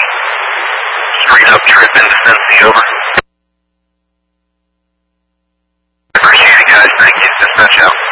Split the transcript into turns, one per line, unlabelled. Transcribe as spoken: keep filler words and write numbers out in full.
Straight up trip into Cincy, over. Appreciate it, guys. Thank you. Dispatch out.